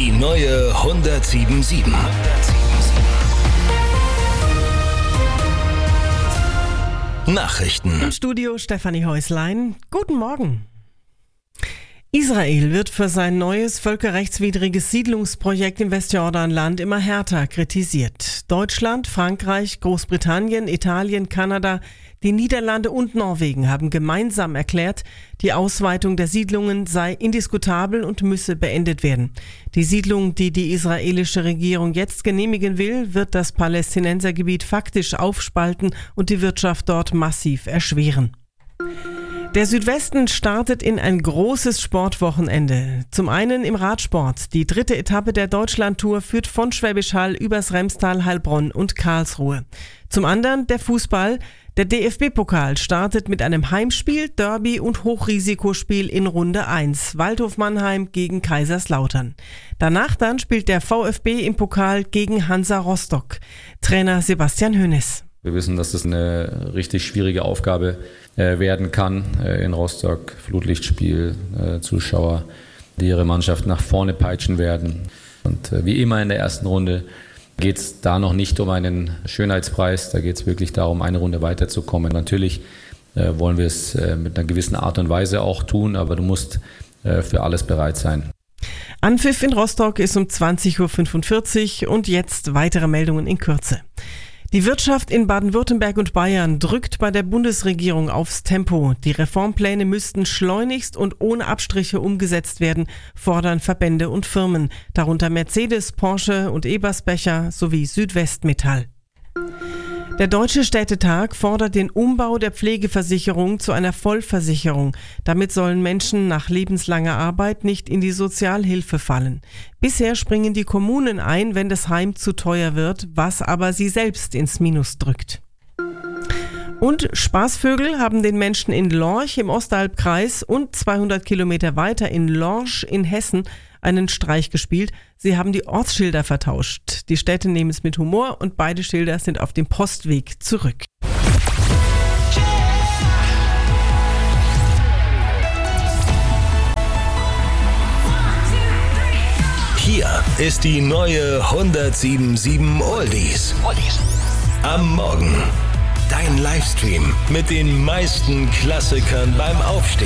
Die neue 107.7. Nachrichten. Im Studio Stefanie Häuslein. Guten Morgen. Israel wird für sein neues völkerrechtswidriges Siedlungsprojekt im Westjordanland immer härter kritisiert. Deutschland, Frankreich, Großbritannien, Italien, Kanada, die Niederlande und Norwegen haben gemeinsam erklärt, die Ausweitung der Siedlungen sei indiskutabel und müsse beendet werden. Die Siedlung, die die israelische Regierung jetzt genehmigen will, wird das Palästinensergebiet faktisch aufspalten und die Wirtschaft dort massiv erschweren. Der Südwesten startet in ein großes Sportwochenende. Zum einen im Radsport. Die 3. Etappe der Deutschlandtour führt von Schwäbisch Hall übers Remstal, Heilbronn und Karlsruhe. Zum anderen der Fußball. Der DFB-Pokal startet mit einem Heimspiel, Derby und Hochrisikospiel in Runde 1. Waldhof Mannheim gegen Kaiserslautern. Danach dann spielt der VfB im Pokal gegen Hansa Rostock. Trainer Sebastian Hoeneß. Wir wissen, dass das eine richtig schwierige Aufgabe werden kann. In Rostock Flutlichtspiel, Zuschauer, die ihre Mannschaft nach vorne peitschen werden. Und wie immer in der ersten Runde geht es da noch nicht um einen Schönheitspreis. Da geht es wirklich darum, eine Runde weiterzukommen. Natürlich wollen wir es mit einer gewissen Art und Weise auch tun, aber du musst für alles bereit sein. Anpfiff in Rostock ist um 20.45 Uhr und jetzt weitere Meldungen in Kürze. Die Wirtschaft in Baden-Württemberg und Bayern drückt bei der Bundesregierung aufs Tempo. Die Reformpläne müssten schleunigst und ohne Abstriche umgesetzt werden, fordern Verbände und Firmen, darunter Mercedes, Porsche und Eberspecher sowie Südwestmetall. Der Deutsche Städtetag fordert den Umbau der Pflegeversicherung zu einer Vollversicherung. Damit sollen Menschen nach lebenslanger Arbeit nicht in die Sozialhilfe fallen. Bisher springen die Kommunen ein, wenn das Heim zu teuer wird, was aber sie selbst ins Minus drückt. Und Spaßvögel haben den Menschen in Lorch im Ostalbkreis und 200 Kilometer weiter in Lorsch in Hessen einen Streich gespielt. Sie haben die Ortsschilder vertauscht. Die Städte nehmen es mit Humor und beide Schilder sind auf dem Postweg zurück. Hier ist die neue 107.7 Oldies. Am Morgen. Dein Livestream mit den meisten Klassikern beim Aufstehen.